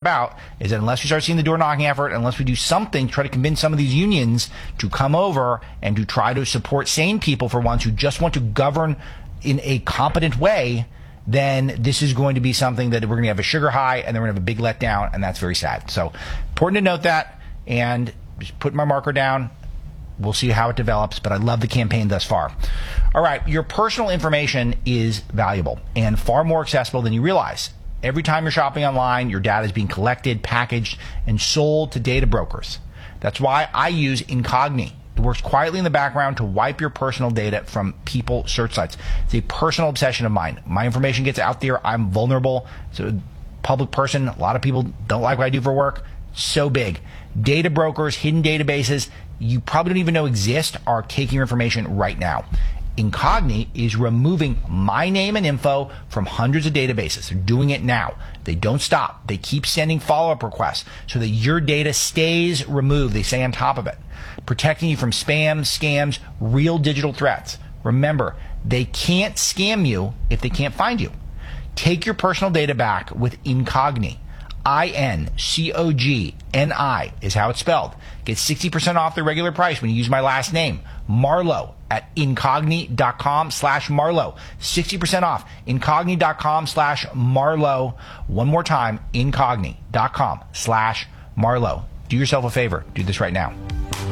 about is that unless we start seeing the door knocking effort, unless we do something to try to convince some of these unions to come over and to try to support sane people for once who just want to govern in a competent way, then this is going to be something that we're going to have a sugar high and then we're going to have a big letdown, and that's very sad. So important to note that, and just put my marker down. We'll see how it develops, but I love the campaign thus far. All right, your personal information is valuable and far more accessible than you realize. Every time you're shopping online, your data is being collected, packaged, and sold to data brokers. That's why I use Incogni. It works quietly in the background to wipe your personal data from people search sites. It's a personal obsession of mine. My information gets out there. I'm vulnerable. It's a public person. A lot of people don't like what I do for work. So big. Data brokers, hidden databases you probably don't even know exist are taking your information right now. Incogni is removing my name and info from hundreds of databases. They're doing it now. They don't stop. They keep sending follow-up requests so that your data stays removed. They stay on top of it, protecting you from spam, scams, real digital threats. Remember, they can't scam you if they can't find you. Take your personal data back with Incogni. Incogni is how it's spelled. Get 60% off the regular price when you use my last name, Marlowe, at incogni.com/Marlowe. 60% off, incogni.com/Marlowe. One more time, incogni.com/Marlowe. Do yourself a favor. Do this right now.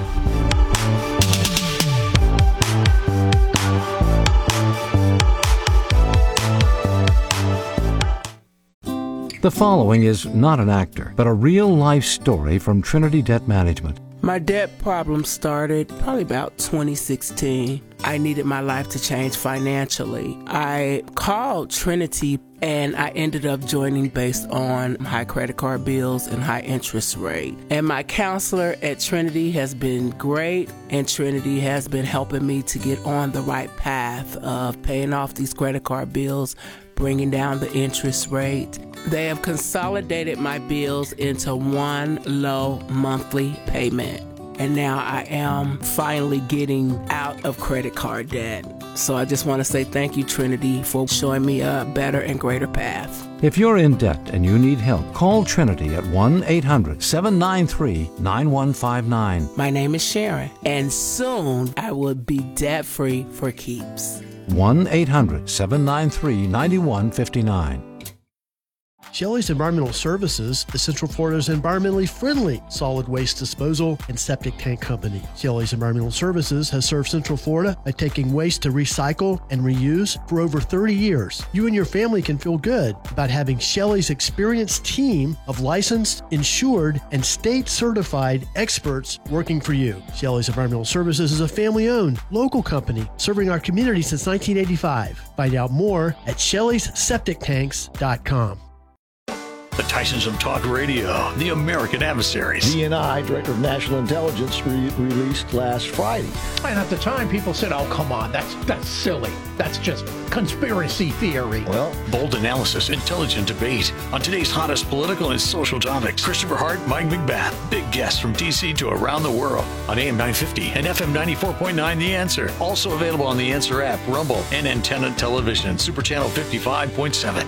The following is not an actor, but a real-life story from Trinity Debt Management. My debt problem started probably about 2016. I needed my life to change financially. I called Trinity and I ended up joining based on high credit card bills and high interest rate. And my counselor at Trinity has been great, and Trinity has been helping me to get on the right path of paying off these credit card bills, bringing down the interest rate. They have consolidated my bills into one low monthly payment. And now I am finally getting out of credit card debt. So I just want to say thank you, Trinity, for showing me a better and greater path. If you're in debt and you need help, call Trinity at 1-800-793-9159. My name is Sharon, and soon I will be debt-free for keeps. 1-800-793-9159. Shelley's Environmental Services is Central Florida's environmentally friendly solid waste disposal and septic tank company. Shelley's Environmental Services has served Central Florida by taking waste to recycle and reuse for over 30 years. You and your family can feel good about having Shelley's experienced team of licensed, insured, and state-certified experts working for you. Shelley's Environmental Services is a family-owned, local company serving our community since 1985. Find out more at Shelley'sSepticTanks.com. The Tysons of Talk Radio, the American Adversaries. DNI, Director of National Intelligence, released last Friday. And at the time, people said, oh, come on, that's silly. That's just conspiracy theory. Well, bold analysis, intelligent debate on today's hottest political and social topics. Christopher Hart, Mike McBath, big guests from D.C. to around the world on AM 950 and FM 94.9 The Answer. Also available on The Answer app, Rumble, and Antenna Television, Super Channel 55.7.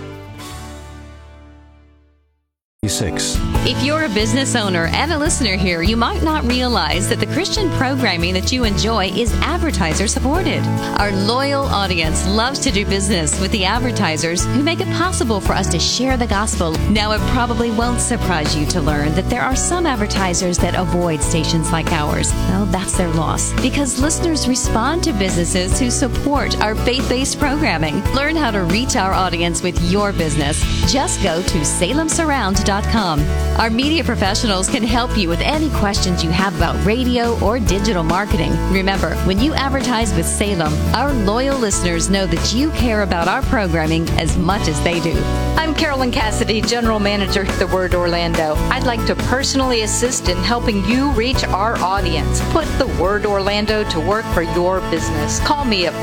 If you're a business owner and a listener here, you might not realize that the Christian programming that you enjoy is advertiser supported. Our loyal audience loves to do business with the advertisers who make it possible for us to share the gospel. Now, it probably won't surprise you to learn that there are some advertisers that avoid stations like ours. Well, that's their loss, because listeners respond to businesses who support our faith-based programming. Learn how to reach our audience with your business. Just go to SalemSurround.com. Our media professionals can help you with any questions you have about radio or digital marketing. Remember, when you advertise with Salem, our loyal listeners know that you care about our programming as much as they do. I'm Carolyn Cassidy, General Manager at The Word Orlando. I'd like to personally assist in helping you reach our audience. Put The Word Orlando to work for your business. Call me at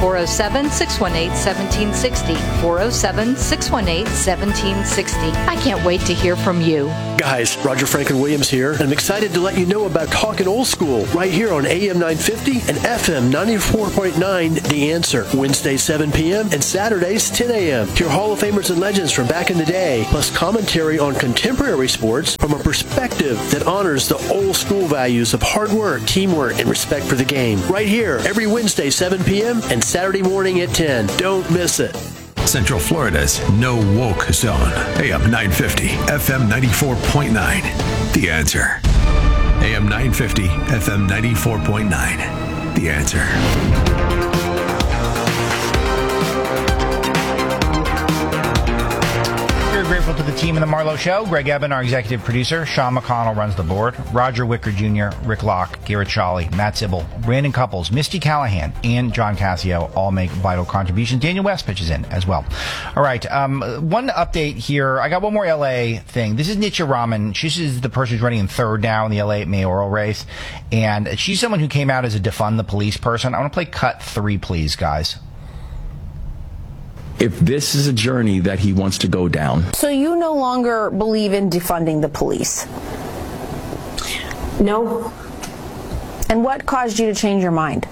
407-618-1760. 407-618-1760. I can't wait to hear from you. Guys, guys. Roger Franklin Williams here, and I'm excited to let you know about Talkin' Old School right here on AM 950 and FM 94.9 The Answer. Wednesdays 7 p.m. and Saturdays 10 a.m. Hear Hall of Famers and legends from back in the day, plus commentary on contemporary sports from a perspective that honors the old school values of hard work, teamwork, and respect for the game. Right here, every Wednesday 7 p.m. and Saturday morning at 10. Don't miss it. Central Florida's No Woke Zone. AM 950, FM 94.9. The Answer. AM 950, FM 94.9. The Answer. Grateful to the team in the Marlowe Show. Greg Eben, our executive producer. Sean McConnell runs the board. Roger Wicker Jr., Rick Locke, Garrett Shawley, Matt Sybil, Brandon Couples, Misty Callahan, and John Cassio all make vital contributions. Daniel West pitches in as well. All right. One update here. I got one more LA thing. This is Nitya Raman. She's the person who's running in third now in the LA mayoral race. And she's someone who came out as a defund the police person. I want to play cut 3, please, guys. If this is a journey that he wants to go down. So you no longer believe in defunding the police? No. And what caused you to change your mind?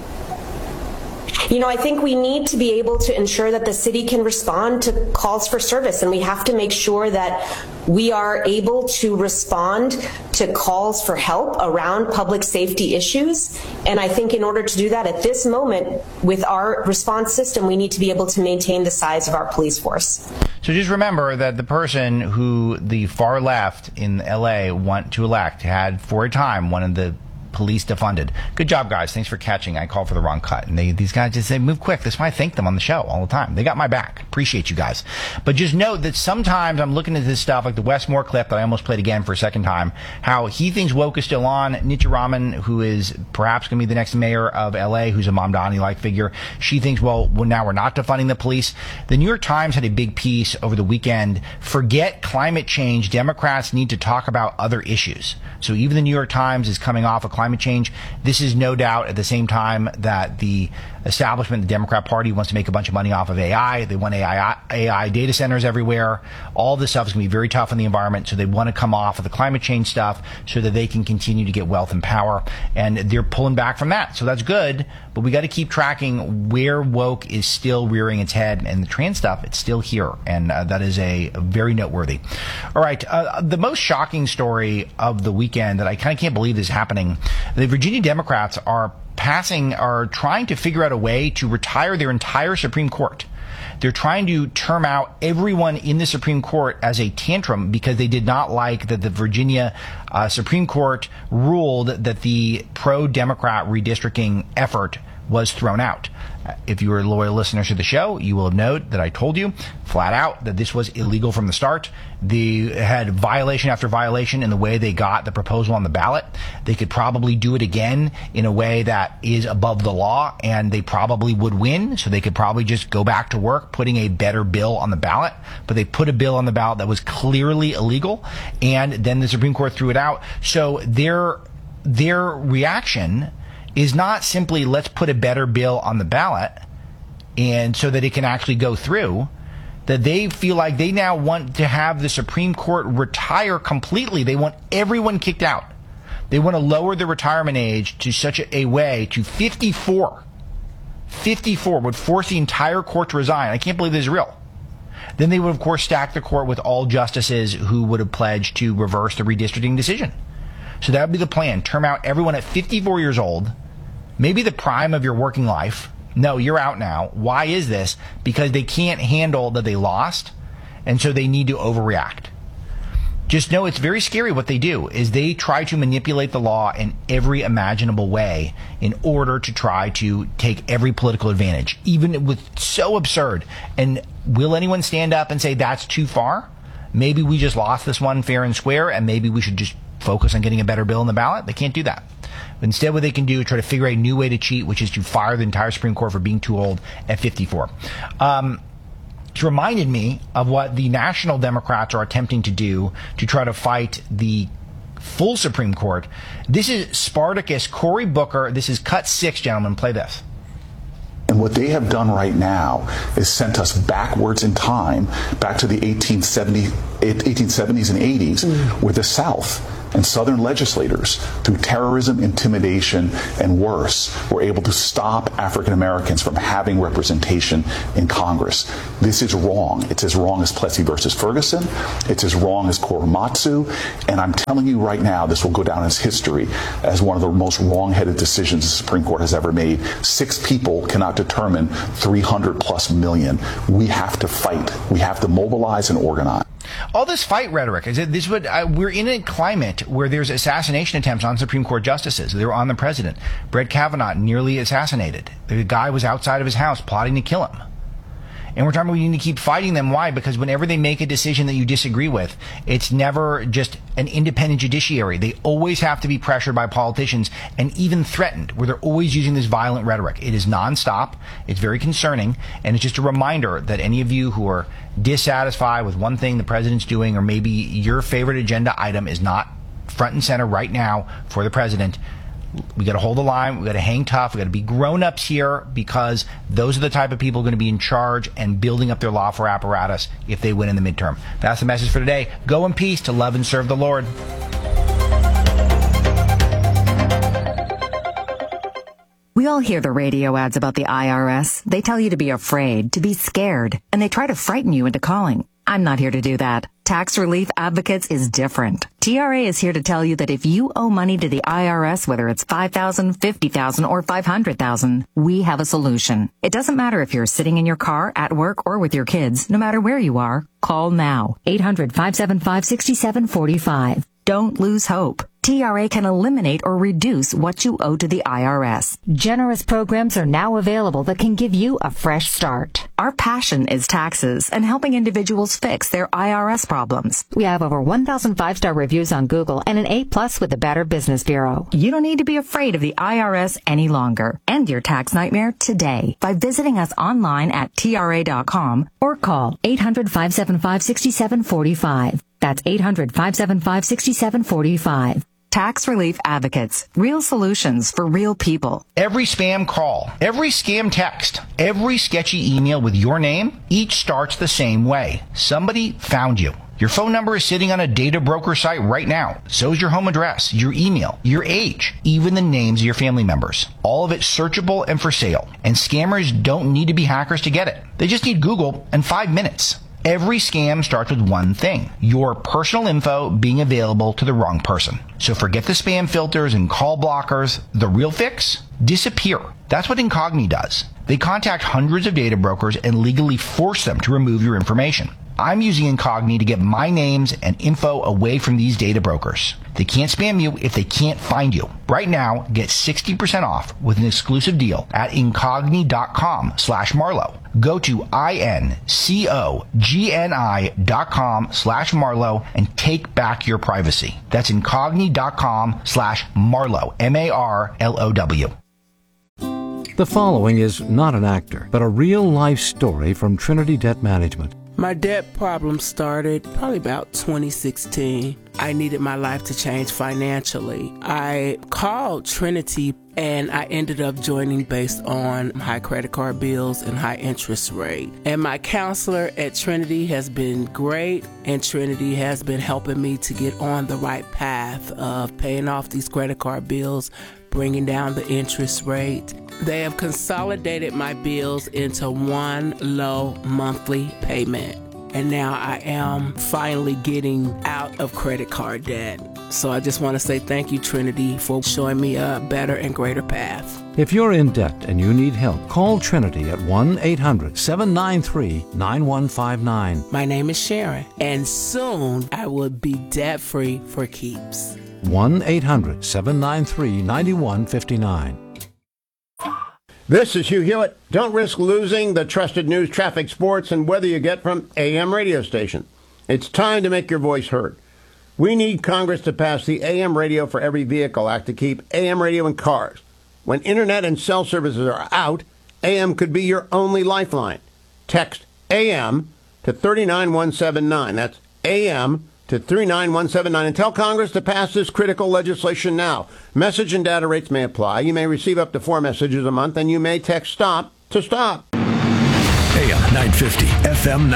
You know, I think we need to be able to ensure that the city can respond to calls for service, and we have to make sure that we are able to respond to calls for help around public safety issues. And I think in order to do that at this moment with our response system, we need to be able to maintain the size of our police force. So just remember that the person who the far left in LA want to elect had for a time one of the police defunded. Good job, guys. Thanks for catching. I called for the wrong cut. And these guys just say, move quick. That's why I thank them on the show all the time. They got my back. Appreciate you guys. But just note that sometimes I'm looking at this stuff like the Wes Moore clip that I almost played again for a second time, how he thinks woke is still on. Nitya Raman, who is perhaps going to be the next mayor of LA, who's a Mamdani-like figure, she thinks, well, now we're not defunding the police. The New York Times had a big piece over the weekend. Forget climate change. Democrats need to talk about other issues. So even the New York Times is coming off of climate change. This is no doubt at the same time that the establishment, the Democrat Party, wants to make a bunch of money off of AI. They want AI data centers everywhere. All this stuff is going to be very tough on the environment, so they want to come off of the climate change stuff so that they can continue to get wealth and power. And they're pulling back from that. So that's good, but we got to keep tracking where woke is still rearing its head, and the trans stuff, it's still here. And that is a very noteworthy. All right. The most shocking story of the weekend that I kind of can't believe is happening. The Virginia Democrats are trying to figure out a way to retire their entire Supreme Court. They're trying to term out everyone in the Supreme Court as a tantrum because they did not like that the Virginia Supreme Court ruled that the pro-Democrat redistricting effort was thrown out. If you were loyal listeners to the show, you will have known that I told you flat out that this was illegal from the start. They had violation after violation in the way they got the proposal on the ballot. They could probably do it again in a way that is above the law, and they probably would win. So they could probably just go back to work putting a better bill on the ballot. But they put a bill on the ballot that was clearly illegal, and then the Supreme Court threw it out. So their reaction is not simply let's put a better bill on the ballot and so that it can actually go through, that they feel like they now want to have the Supreme Court retire completely. They want everyone kicked out. They want to lower the retirement age to such a way to 54. 54 would force the entire court to resign. I can't believe this is real. Then they would, of course, stack the court with all justices who would have pledged to reverse the redistricting decision. So that would be the plan. Term out everyone at 54 years old, maybe the prime of your working life. No, you're out now. Why is this? Because they can't handle that they lost, and so they need to overreact. Just know it's very scary what they do, is they try to manipulate the law in every imaginable way in order to try to take every political advantage, even with so absurd. And will anyone stand up and say that's too far? Maybe we just lost this one fair and square, and maybe we should just focus on getting a better bill in the ballot? They can't do that. Instead, what they can do is try to figure out a new way to cheat, which is to fire the entire Supreme Court for being too old at 54. It reminded me of what the national Democrats are attempting to do to try to fight the full Supreme Court. This is Spartacus, Cory Booker. This is cut 6, gentlemen. Play this. And what they have done right now is sent us backwards in time, back to the 1870s and 80s, where the South and Southern legislators, through terrorism, intimidation, and worse, were able to stop African Americans from having representation in Congress. This is wrong. It's as wrong as Plessy versus Ferguson. It's as wrong as Korematsu. And I'm telling you right now, this will go down as history as one of the most wrong-headed decisions the Supreme Court has ever made. 6 people cannot determine 300+ million. We have to fight. We have to mobilize and organize. All this fight rhetoric, we're in a climate where there's assassination attempts on Supreme Court justices. They were on the president. Brett Kavanaugh nearly assassinated. The guy was outside of his house plotting to kill him. And we're talking about we need to keep fighting them. Why? Because whenever they make a decision that you disagree with, it's never just an independent judiciary. They always have to be pressured by politicians and even threatened, where they're always using this violent rhetoric. It is nonstop. It's very concerning. And it's just a reminder that any of you who are dissatisfied with one thing the president's doing, or maybe your favorite agenda item is not front and center right now for the president, we got to hold the line. We got to hang tough. We got to be grown-ups here, because those are the type of people going to be in charge and building up their lawful apparatus if they win in the midterm. That's the message for today. Go in peace to love and serve the Lord. We all hear the radio ads about the IRS. They tell you to be afraid, to be scared, and they try to frighten you into calling. I'm not here to do that. Tax Relief Advocates is different. TRA is here to tell you that if you owe money to the IRS, whether it's $5,000, $50,000, or $500,000, we have a solution. It doesn't matter if you're sitting in your car, at work, or with your kids. No matter where you are, call now. 800-575-6745. Don't lose hope. TRA can eliminate or reduce what you owe to the IRS. Generous programs are now available that can give you a fresh start. Our passion is taxes and helping individuals fix their IRS problems. We have over 1,000 5-star reviews on Google and an A+ with the Better Business Bureau. You don't need to be afraid of the IRS any longer. End your tax nightmare today by visiting us online at TRA.com or call 800-575-6745. That's 800-575-6745. Tax Relief Advocates. Real solutions for real people. Every spam call, every scam text, every sketchy email with your name, each starts the same way. Somebody found you. Your phone number is sitting on a data broker site right now. So is your home address, your email, your age, even the names of your family members. All of it searchable and for sale. And scammers don't need to be hackers to get it. They just need Google and 5 minutes. Every scam starts with one thing: your personal info being available to the wrong person. So forget the spam filters and call blockers. The real fix? Disappear. That's what Incogni does. They contact hundreds of data brokers and legally force them to remove your information. I'm using Incogni to get my names and info away from these data brokers. They can't spam you if they can't find you. Right now, get 60% off with an exclusive deal at Incogni.com/Marlowe. Go to INCOGNI.com/Marlowe and take back your privacy. That's Incogni.com/Marlowe. MARLOW. The following is not an actor, but a real-life story from Trinity Debt Management. My debt problem started probably about 2016. I needed my life to change financially. I called Trinity and I ended up joining based on high credit card bills and high interest rate. And my counselor at Trinity has been great, and Trinity has been helping me to get on the right path of paying off these credit card bills, bringing down the interest rate. They have consolidated my bills into one low monthly payment. And now I am finally getting out of credit card debt. So I just want to say thank you, Trinity, for showing me a better and greater path. If you're in debt and you need help, call Trinity at 1-800-793-9159. My name is Sharon, and soon I will be debt-free for keeps. 1-800-793-9159. This is Hugh Hewitt. Don't risk losing the trusted news, traffic, sports, and weather you get from AM radio station. It's time to make your voice heard. We need Congress to pass the AM Radio for Every Vehicle Act to keep AM radio in cars. When internet and cell services are out, AM could be your only lifeline. Text AM to 39179. That's AM to 39179, and tell Congress to pass this critical legislation now. Message and data rates may apply. You may receive up to 4 messages a month, and you may text STOP to stop. AM 950, FM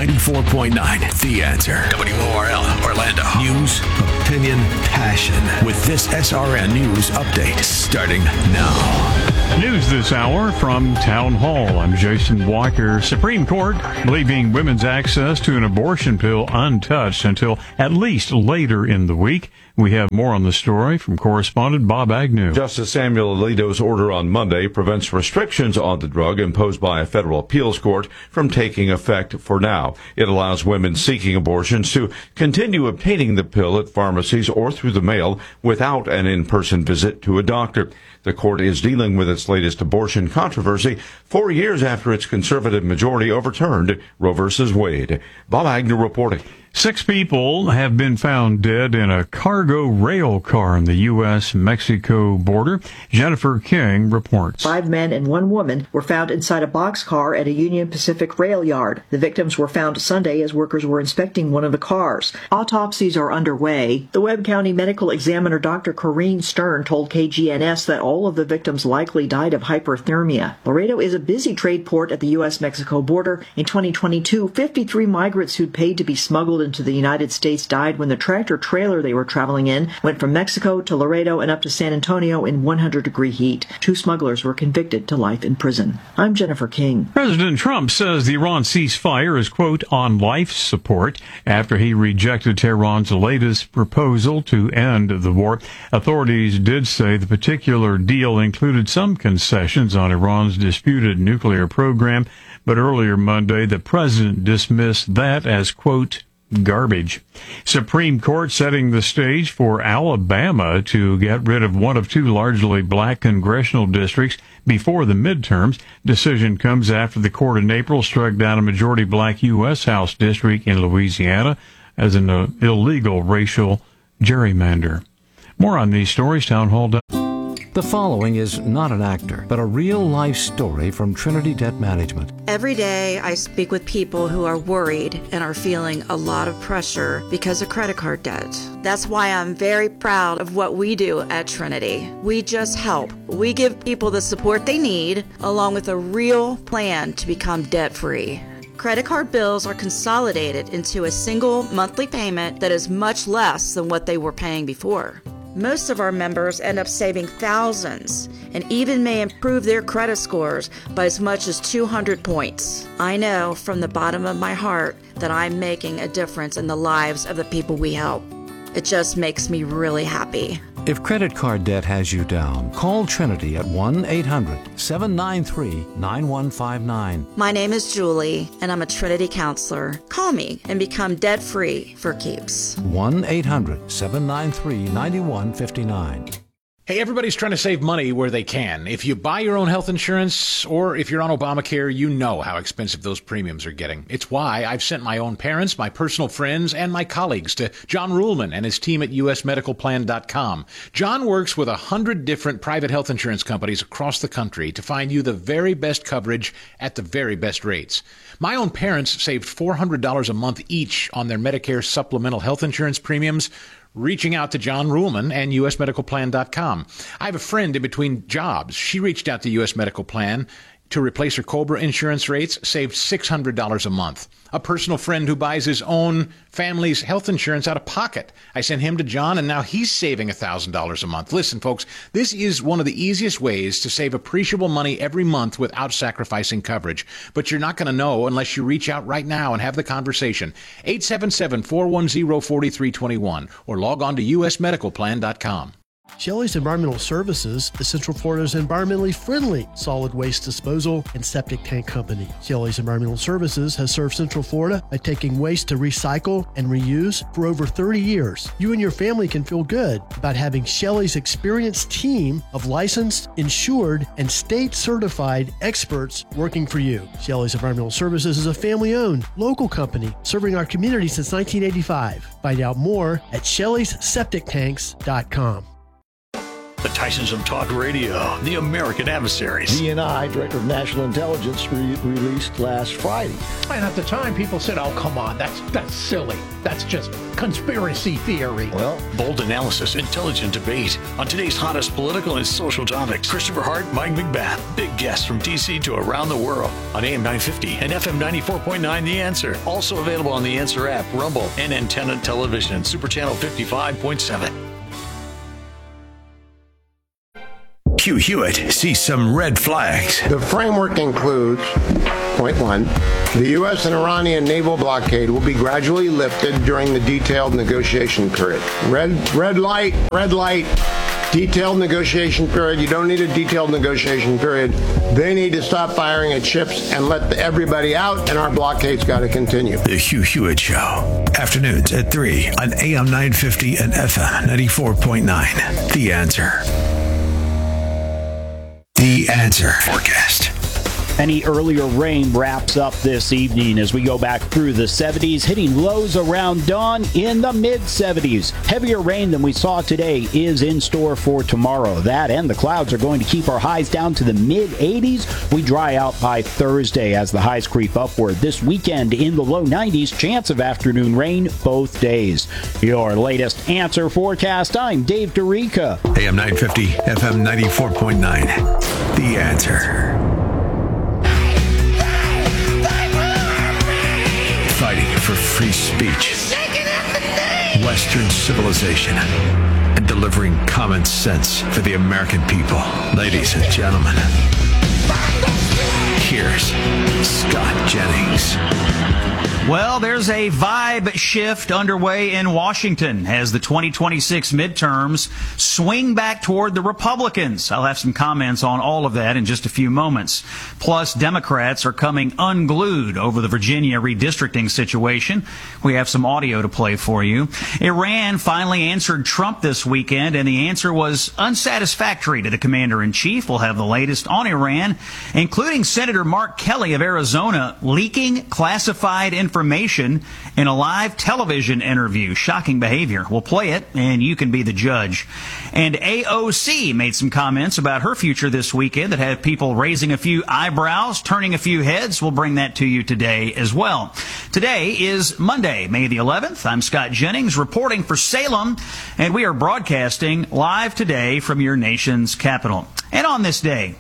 94.9. The Answer. WORL, Orlando. News, opinion, passion. With this SRN News Update starting now. News this hour from Town Hall. I'm Jason Walker. Supreme Court leaving women's access to an abortion pill untouched until at least later in the week. We have more on the story from correspondent Bob Agnew. Justice Samuel Alito's order on Monday prevents restrictions on the drug imposed by a federal appeals court from taking effect for now. It allows women seeking abortions to continue obtaining the pill at pharmacies or through the mail without an in-person visit to a doctor. The court is dealing with its latest abortion controversy 4 years after its conservative majority overturned Roe v. Wade. Bob Agnew reporting. 6 people have been found dead in a cargo rail car on the U.S.-Mexico border. Jennifer King reports. 5 men and 1 woman were found inside a boxcar at a Union Pacific rail yard. The victims were found Sunday as workers were inspecting one of the cars. Autopsies are underway. The Webb County Medical Examiner Dr. Corrine Stern told KGNS that all of the victims likely died of hyperthermia. Laredo is a busy trade port at the U.S.-Mexico border. In 2022, 53 migrants who'd paid to be smuggled into the United States died when the tractor-trailer they were traveling in went from Mexico to Laredo and up to San Antonio in 100-degree heat. 2 smugglers were convicted to life in prison. I'm Jennifer King. President Trump says the Iran ceasefire is, quote, on life support after he rejected Tehran's latest proposal to end the war. Authorities did say the particular deal included some concessions on Iran's disputed nuclear program, but earlier Monday the president dismissed that as, quote, garbage. Supreme Court setting the stage for Alabama to get rid of one of 2 largely black congressional districts before the midterms. Decision comes after the court in April struck down a majority black U.S. House district in Louisiana as an illegal racial gerrymander. More on these stories, Town Hall. The following is not an actor, but a real-life story from Trinity Debt Management. Every day I speak with people who are worried and are feeling a lot of pressure because of credit card debt. That's why I'm very proud of what we do at Trinity. We just help. We give people the support they need, along with a real plan to become debt-free. Credit card bills are consolidated into a single monthly payment that is much less than what they were paying before. Most of our members end up saving thousands and even may improve their credit scores by as much as 200 points. I know from the bottom of my heart that I'm making a difference in the lives of the people we help. It just makes me really happy. If credit card debt has you down, call Trinity at 1-800-793-9159. My name is Julie, and I'm a Trinity counselor. Call me and become debt-free for keeps. 1-800-793-9159. Hey, everybody's trying to save money where they can. If you buy your own health insurance or if you're on Obamacare, you know how expensive those premiums are getting. It's why I've sent my own parents, my personal friends, and my colleagues to John Ruhlman and his team at usmedicalplan.com. John works with 100 different private health insurance companies across the country to find you the very best coverage at the very best rates. My own parents saved $400 a month each on their Medicare supplemental health insurance premiums, reaching out to John Ruhlman and usmedicalplan.com. I have a friend in between jobs. She reached out to US Medical Plan to replace her COBRA insurance rates, saved $600 a month. A personal friend who buys his own family's health insurance out of pocket. I sent him to John, and now he's saving $1,000 a month. Listen, folks, this is one of the easiest ways to save appreciable money every month without sacrificing coverage. But you're not going to know unless you reach out right now and have the conversation. 877-410-4321 or log on to usmedicalplan.com. Shelley's Environmental Services is Central Florida's environmentally friendly solid waste disposal and septic tank company. Shelley's Environmental Services has served Central Florida by taking waste to recycle and reuse for over 30 years. You and your family can feel good about having Shelley's experienced team of licensed, insured, and state-certified experts working for you. Shelley's Environmental Services is a family-owned, local company serving our community since 1985. Find out more at Shelley'sSepticTanks.com. The Tysons of Talk Radio, the American Adversaries. DNI, Director of National Intelligence, released last Friday. And at the time, people said, oh, come on, that's silly. That's just conspiracy theory. Well, bold analysis, intelligent debate. On today's hottest political and social topics, Christopher Hart, Mike McBath. Big guests from D.C. to around the world on AM 950 and FM 94.9 The Answer. Also available on The Answer app, Rumble, and Antenna Television, Super Channel 55.7. Hugh Hewitt sees some red flags. The framework includes, point one, the U.S. and Iranian naval blockade will be gradually lifted during the detailed negotiation period. Red light, detailed negotiation period. You don't need a detailed negotiation period. They need to stop firing at ships and let everybody out, and our blockade's got to continue. The Hugh Hewitt Show. Afternoons at 3 on AM 950 and FM 94.9. The Answer. The Answer forecast. Any earlier rain wraps up this evening as we go back through the 70s, hitting lows around dawn in the mid-70s. Heavier rain than we saw today is in store for tomorrow. That and the clouds are going to keep our highs down to the mid-80s. We dry out by Thursday as the highs creep upward. This weekend in the low 90s, chance of afternoon rain both days. Your latest Answer forecast. I'm Dave DeRica. AM 950, FM 94.9. The Answer. Fighting for free speech, Western civilization, and delivering common sense for the American people. Ladies and gentlemen, here's Scott Jennings. Well, there's a vibe shift underway in Washington as the 2026 midterms swing back toward the Republicans. I'll have some comments on all of that in just a few moments. Plus, Democrats are coming unglued over the Virginia redistricting situation. We have some audio to play for you. Iran finally answered Trump this weekend, and the answer was unsatisfactory to the commander-in-chief. We'll have the latest on Iran, including Senator Mark Kelly of Arizona leaking classified information in a live television interview. Shocking behavior. We'll play it, and you can be the judge. And AOC made some comments about her future this weekend that had people raising a few eyebrows, turning a few heads. We'll bring that to you today as well. Today is Monday, May the 11th. I'm Scott Jennings reporting for Salem, and we are broadcasting live today from your nation's capital. And on this day,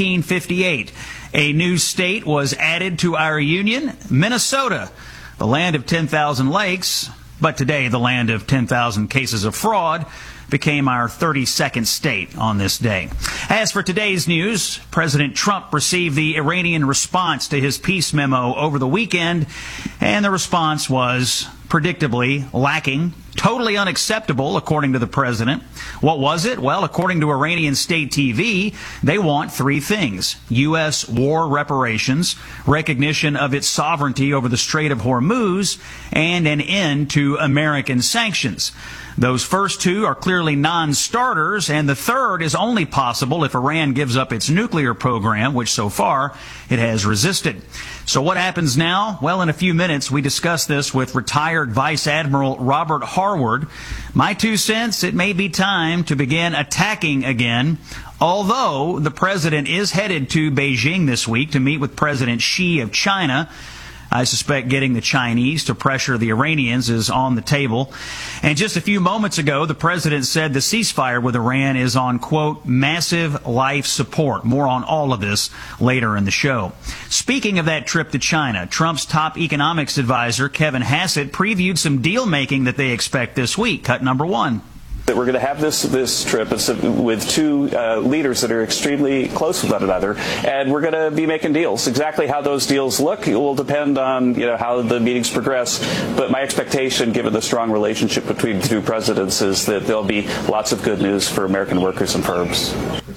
1858, a new state was added to our union, Minnesota, the land of 10,000 lakes, but today the land of 10,000 cases of fraud, became our 32nd state on this day. As for today's news, President Trump received the Iranian response to his peace memo over the weekend, and the response was predictably lacking, totally unacceptable, according to the president. What was it? Well, according to Iranian state TV, they want three things: U.S. war reparations, recognition of its sovereignty over the Strait of Hormuz, and an end to American sanctions. Those first two are clearly non-starters, and the third is only possible if Iran gives up its nuclear program, which so far it has resisted. So what happens now? Well, in a few minutes, we discuss this with retired Vice Admiral Robert Harward. My 2 cents, it may be time to begin attacking again. Although the president is headed to Beijing this week to meet with President Xi of China, I suspect getting the Chinese to pressure the Iranians is on the table. And just a few moments ago, the president said the ceasefire with Iran is on, quote, massive life support. More on all of this later in the show. Speaking of that trip to China, Trump's top economics advisor, Kevin Hassett, previewed some deal-making that they expect this week. Cut number one. That we're going to have this trip with two leaders that are extremely close with one another, and we're going to be making deals. Exactly how those deals look will depend on how the meetings progress. But my expectation, given the strong relationship between the two presidents, is that there'll be lots of good news for American workers and firms.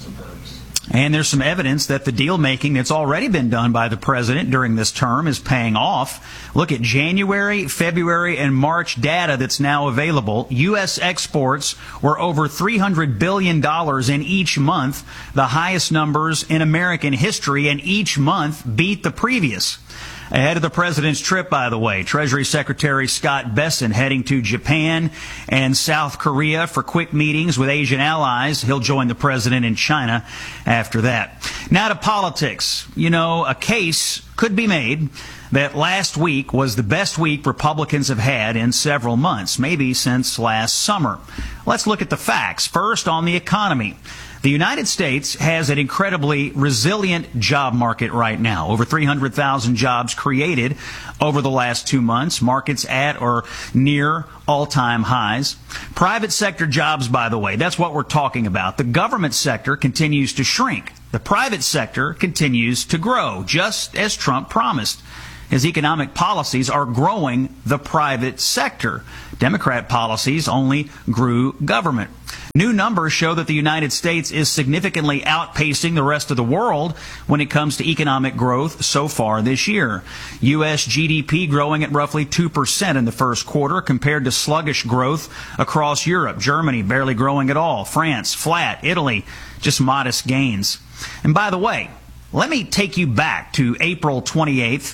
And there's some evidence that the deal-making that's already been done by the president during this term is paying off. Look at January, February, and March data that's now available. U.S. exports were over $300 billion in each month, the highest numbers in American history, and each month beat the previous. Ahead of the president's trip, by the way, Treasury Secretary Scott Bessent heading to Japan and South Korea for quick meetings with Asian allies. He'll join the president in China after that. Now to politics. You know, a case could be made that last week was the best week Republicans have had in several months, maybe since last summer. Let's look at the facts. First, on the economy. The United States has an incredibly resilient job market right now. Over 300,000 jobs created over the last 2 months. Markets at or near all-time highs. Private sector jobs, by the way, that's what we're talking about. The government sector continues to shrink. The private sector continues to grow, just as Trump promised. His economic policies are growing the private sector. Democrat policies only grew government. New numbers show that the United States is significantly outpacing the rest of the world when it comes to economic growth so far this year. U.S. GDP growing at roughly 2% in the first quarter compared to sluggish growth across Europe. Germany barely growing at all. France flat. Italy just modest gains. And by the way, let me take you back to April 28th,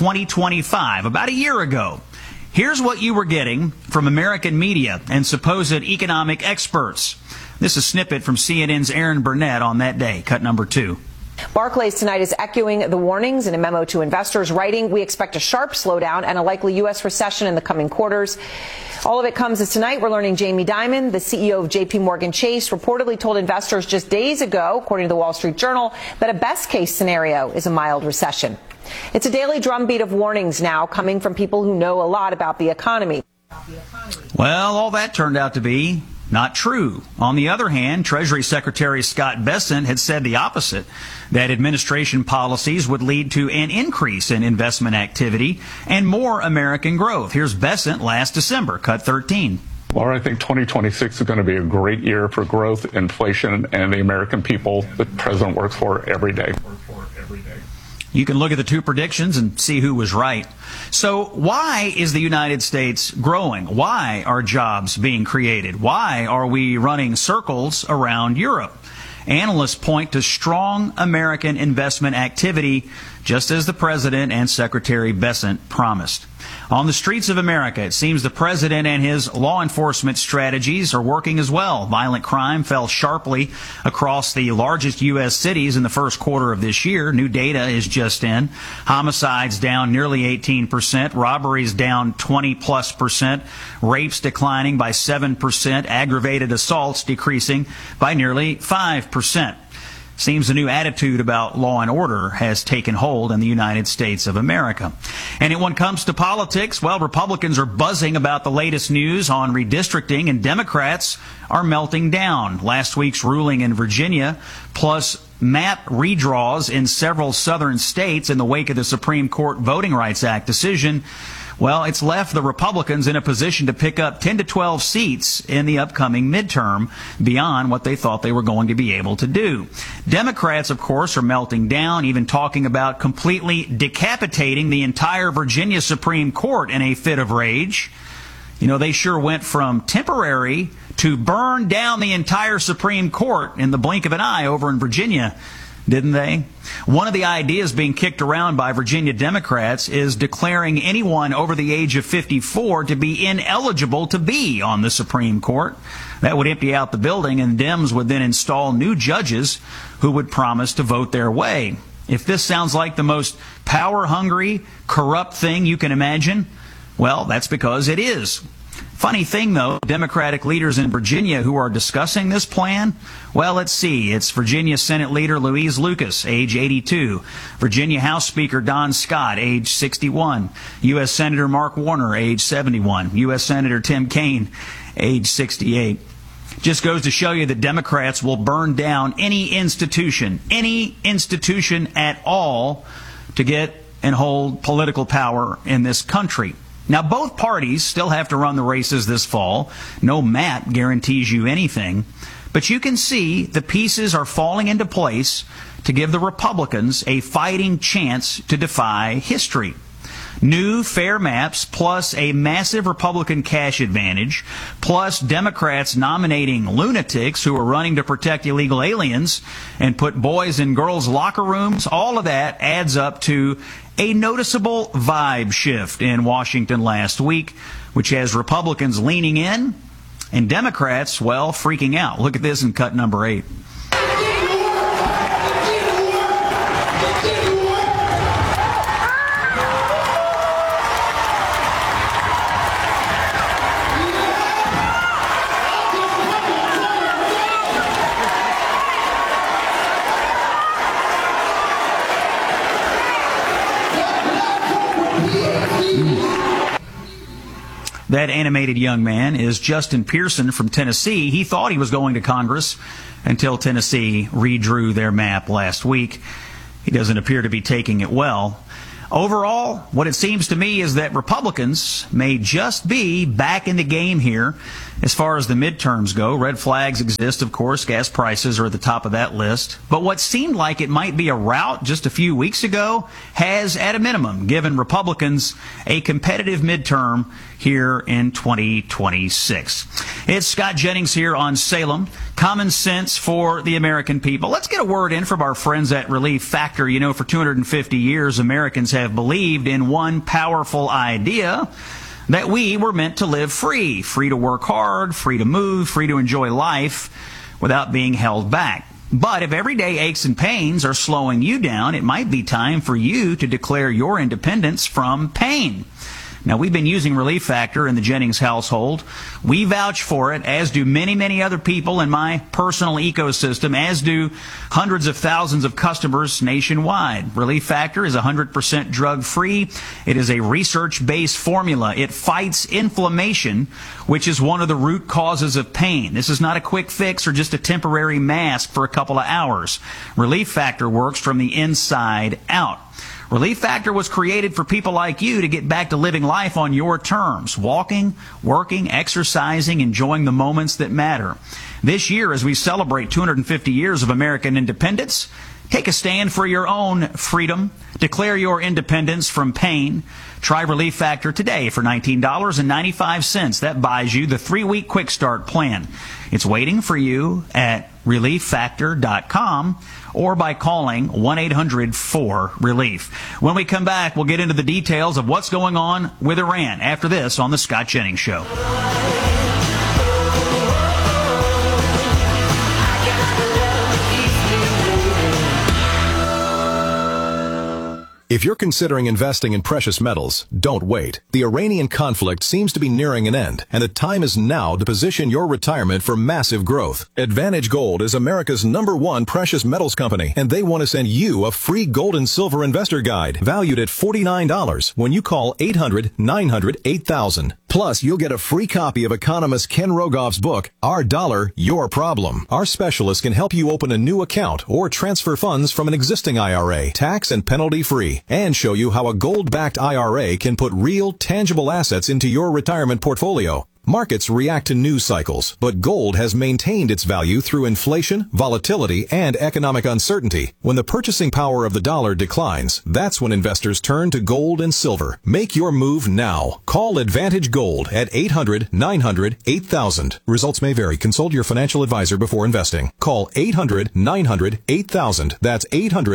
2025, about a year ago. Here's what you were getting from American media and supposed economic experts. This is a snippet from CNN's Aaron Burnett on that day, cut number 2. Barclays tonight is echoing the warnings in a memo to investors, writing, "We expect a sharp slowdown and a likely U.S. recession in the coming quarters." All of it comes as tonight we're learning Jamie Dimon, the CEO of J.P. Morgan Chase, reportedly told investors just days ago, according to the Wall Street Journal, that a best-case scenario is a mild recession. It's a daily drumbeat of warnings now coming from people who know a lot about the economy. Well, all that turned out to be not true. On the other hand, Treasury Secretary Scott Bessent had said the opposite, that administration policies would lead to an increase in investment activity and more American growth. Here's Bessent last December, cut 13. Laura, I think 2026 is going to be a great year for growth, inflation, and the American people the president works for every day. You can look at the two predictions and see who was right. So why is the United States growing? Why are jobs being created? Why are we running circles around Europe? Analysts point to strong American investment activity, just as the president and Secretary Bessent promised. On the streets of America, it seems the president and his law enforcement strategies are working as well. Violent crime fell sharply across the largest U.S. cities in the first quarter of this year. New data is just in. Homicides down nearly 18%, robberies down 20+%, rapes declining by 7%, aggravated assaults decreasing by nearly 5%. Seems a new attitude about law and order has taken hold in the United States of America. And when it comes to politics, well, Republicans are buzzing about the latest news on redistricting, and Democrats are melting down. Last week's ruling in Virginia, plus map redraws in several southern states in the wake of the Supreme Court Voting Rights Act decision, well, it's left the Republicans in a position to pick up 10 to 12 seats in the upcoming midterm beyond what they thought they were going to be able to do. Democrats, of course, are melting down, even talking about completely decapitating the entire Virginia Supreme Court in a fit of rage. You know, they sure went from temporary to burn down the entire Supreme Court in the blink of an eye over in Virginia, didn't they? One of the ideas being kicked around by Virginia Democrats is declaring anyone over the age of 54 to be ineligible to be on the Supreme Court. That would empty out the building, and Dems would then install new judges who would promise to vote their way. If this sounds like the most power-hungry, corrupt thing you can imagine, well, that's because it is. Funny thing, though, Democratic leaders in Virginia who are discussing this plan, well, let's see. It's Virginia Senate Leader Louise Lucas, age 82. Virginia House Speaker Don Scott, age 61. U.S. Senator Mark Warner, age 71. U.S. Senator Tim Kaine, age 68. Just goes to show you that Democrats will burn down any institution at all, to get and hold political power in this country. Now, both parties still have to run the races this fall. No map guarantees you anything. But you can see the pieces are falling into place to give the Republicans a fighting chance to defy history. New fair maps, plus a massive Republican cash advantage, plus Democrats nominating lunatics who are running to protect illegal aliens and put boys in girls' locker rooms, all of that adds up to a noticeable vibe shift in Washington last week, which has Republicans leaning in and Democrats, well, freaking out. Look at this in cut number 8. That animated young man is Justin Pearson from Tennessee. He thought he was going to Congress until Tennessee redrew their map last week. He doesn't appear to be taking it well. Overall, what it seems to me is that Republicans may just be back in the game here as far as the midterms go. Red flags exist, of course. Gas prices are at the top of that list. But what seemed like it might be a rout just a few weeks ago has, at a minimum, given Republicans a competitive midterm here in 2026. It's Scott Jennings here on Salem. Common sense for the American people. Let's get a word in from our friends at Relief Factor. You know, for 250 years, Americans have believed in one powerful idea, that we were meant to live free to work hard, free to move, free to enjoy life without being held back. But if everyday aches and pains are slowing you down, it might be time for you to declare your independence from pain. Now, we've been using Relief Factor in the Jennings household. We vouch for it, as do many, many other people in my personal ecosystem, as do hundreds of thousands of customers nationwide. Relief Factor is 100% drug-free. It is a research-based formula. It fights inflammation, which is one of the root causes of pain. This is not a quick fix or just a temporary mask for a couple of hours. Relief Factor works from the inside out. Relief Factor was created for people like you to get back to living life on your terms, walking, working, exercising, enjoying the moments that matter. This year, as we celebrate 250 years of American independence, take a stand for your own freedom. Declare your independence from pain. Try Relief Factor today for $19.95. That buys you the 3-week quick start plan. It's waiting for you at ReliefFactor.com or by calling 1-800-4RELIEF. When we come back, we'll get into the details of what's going on with Iran after this on The Scott Jennings Show. If you're considering investing in precious metals, don't wait. The Iranian conflict seems to be nearing an end, and the time is now to position your retirement for massive growth. Advantage Gold is America's #1 precious metals company, and they want to send you a free gold and silver investor guide valued at $49 when you call 800-900-8000. Plus, you'll get a free copy of economist Ken Rogoff's book, Our Dollar, Your Problem. Our specialists can help you open a new account or transfer funds from an existing IRA, tax and penalty free, and show you how a gold-backed IRA can put real, tangible assets into your retirement portfolio. Markets react to news cycles, but gold has maintained its value through inflation, volatility, and economic uncertainty. When the purchasing power of the dollar declines, that's when investors turn to gold and silver. Make your move now. Call Advantage Gold at 800-900-8000. Results may vary. Consult your financial advisor before investing. Call 800-900-8000. That's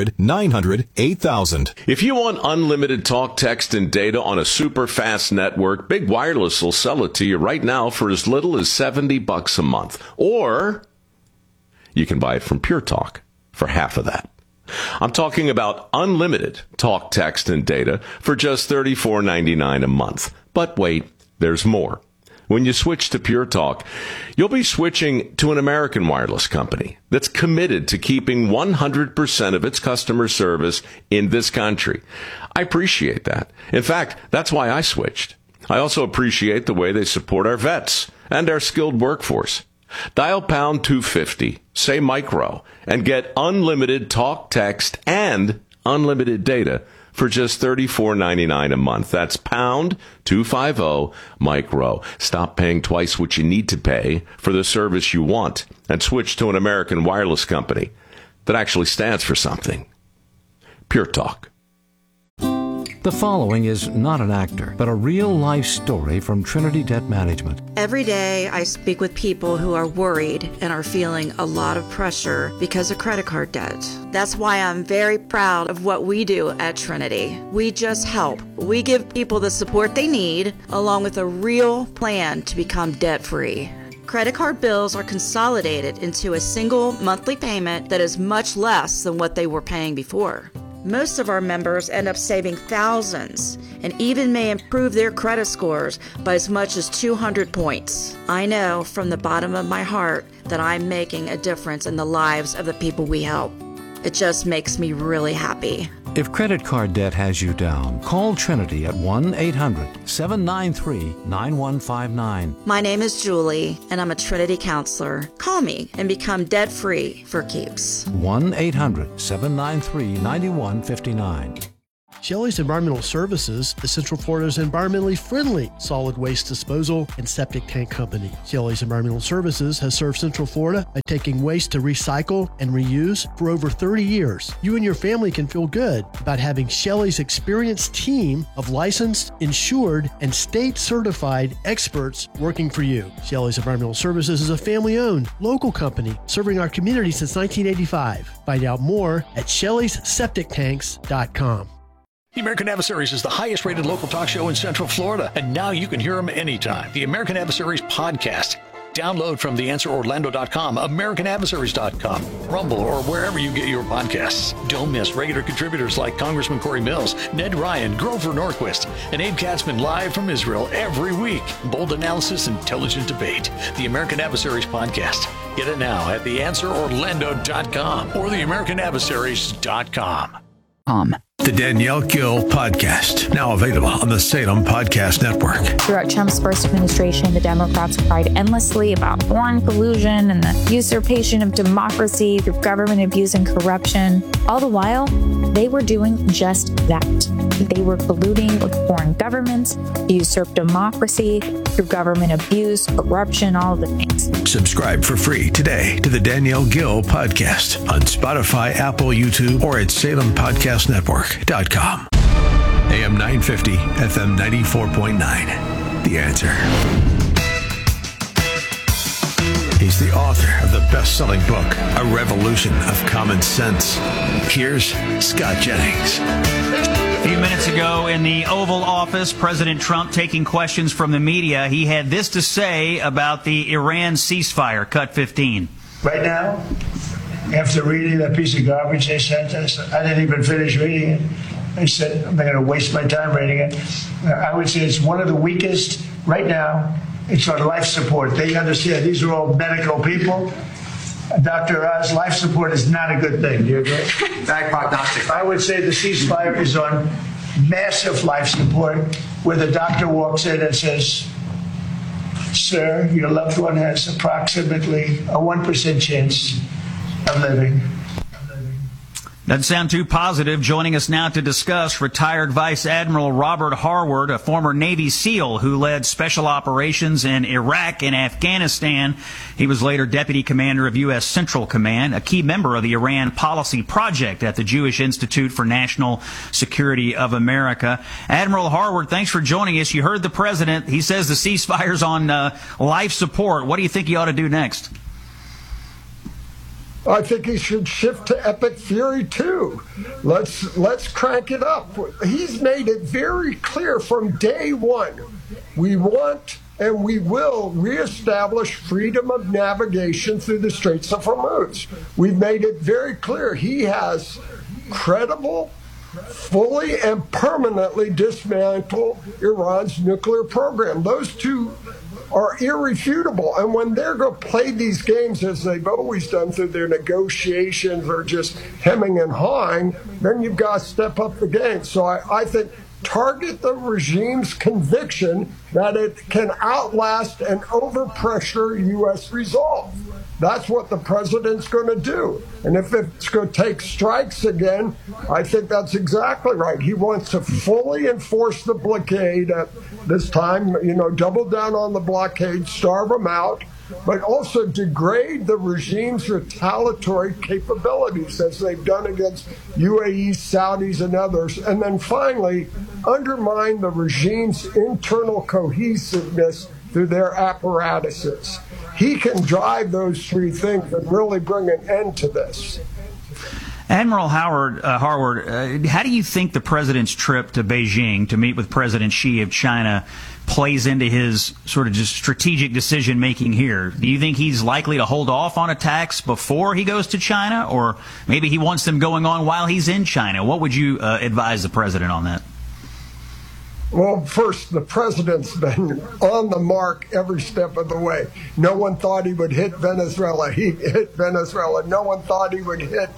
800-900-8000. If you want unlimited talk, text, and data on a super fast network, Big Wireless will sell it to you right now for as little as $70 a month. Or you can buy it from Pure Talk for half of that. I'm talking about unlimited talk, text, and data for just $34.99 a month. But wait, there's more. When you switch to Pure Talk, you'll be switching to an American wireless company that's committed to keeping 100% of its customer service in this country. I appreciate that. In fact, that's why I switched. I also appreciate the way they support our vets and our skilled workforce. Dial pound 250, say micro, and get unlimited talk, text, and unlimited data for just $34.99 a month. That's pound 250 micro. Stop paying twice what you need to pay for the service you want and switch to an American wireless company that actually stands for something. Pure Talk. The following is not an actor, but a real-life story from Trinity Debt Management. Every day I speak with people who are worried and are feeling a lot of pressure because of credit card debt. That's why I'm very proud of what we do at Trinity. We just help. We give people the support they need, along with a real plan to become debt-free. Credit card bills are consolidated into a single monthly payment that is much less than what they were paying before. Most of our members end up saving thousands and even may improve their credit scores by as much as 200 points. I know from the bottom of my heart that I'm making a difference in the lives of the people we help. It just makes me really happy. If credit card debt has you down, call Trinity at 1-800-793-9159. My name is Julie, and I'm a Trinity counselor. Call me and become debt-free for keeps. 1-800-793-9159. Shelley's Environmental Services is Central Florida's environmentally friendly solid waste disposal and septic tank company. Shelley's Environmental Services has served Central Florida by taking waste to recycle and reuse for over 30 years. You and your family can feel good about having Shelley's experienced team of licensed, insured, and state-certified experts working for you. Shelley's Environmental Services is a family-owned, local company serving our community since 1985. Find out more at Shelley'sSepticTanks.com. The American Adversaries is the highest rated local talk show in Central Florida, and now you can hear them anytime. The American Adversaries podcast. Download from theanswerorlando.com, americanadversaries.com, Rumble, or wherever you get your podcasts. Don't miss regular contributors like Congressman Corey Mills, Ned Ryan, Grover Norquist, and Abe Katzman live from Israel every week. Bold analysis, intelligent debate. The American Adversaries podcast. Get it now at theanswerorlando.com or theamericanadversaries.com. The Danielle Gill Podcast, now available on the Salem Podcast Network. Throughout Trump's first administration, the Democrats cried endlessly about foreign collusion and the usurpation of democracy through government abuse and corruption. All the while, they were doing just that. They were colluding with foreign governments to usurp democracy through government abuse, corruption, all of the things. Subscribe for free today to the Danielle Gill Podcast on Spotify, Apple, YouTube, or at SalemPodcastNetwork.com. AM 950, FM 94.9. The Answer. He's the author of the best-selling book, A Revolution of Common Sense. Here's Scott Jennings. A few minutes ago in the Oval Office, President Trump taking questions from the media. He had this to say about the Iran ceasefire, Cut 15. Right now, after reading that piece of garbage they sent us, I didn't even finish reading it. I said, I'm not going to waste my time reading it. I would say it's one of the weakest right now. It's on life support. They understand these are all medical people. Dr. Oz, life support is not a good thing. Do you agree? Bad prognostic. I would say the ceasefire is on massive life support, where the doctor walks in and says, sir, your loved one has approximately a 1% chance of living. Doesn't sound too positive. Joining us now to discuss, retired Vice Admiral Robert Harward, a former Navy SEAL who led special operations in Iraq and Afghanistan. He was later Deputy Commander of U.S. Central Command, a key member of the Iran Policy Project at the Jewish Institute for National Security of America. Admiral Harward, thanks for joining us. You heard the president. He says the ceasefire's on life support. What do you think he ought to do next? I think he should shift to Epic Fury 2. Let's crank it up. He's made it very clear from day one. We want and we will reestablish freedom of navigation through the Straits of Hormuz. We've made it very clear he has credible, fully and permanently dismantle Iran's nuclear program. Those two are irrefutable. And when they're going to play these games as they've always done through their negotiations or just hemming and hawing, then you've got to step up the game. So I think target the regime's conviction that it can outlast and overpressure U.S. resolve. That's what the president's going to do. And if it's going to take strikes again, I think that's exactly right. He wants to fully enforce the blockade at this time, double down on the blockade, starve them out, but also degrade the regime's retaliatory capabilities, as they've done against UAE, Saudis, and others, and then finally undermine the regime's internal cohesiveness through their apparatuses. He can drive those three things and really bring an end to this. Admiral Harward, how do you think the president's trip to Beijing to meet with President Xi of China plays into his sort of just strategic decision-making here? Do you think he's likely to hold off on attacks before he goes to China, or maybe he wants them going on while he's in China? What would you advise the president on that? Well, first, the president's been on the mark every step of the way. No one thought he would hit Venezuela. He hit Venezuela. No one thought he would hit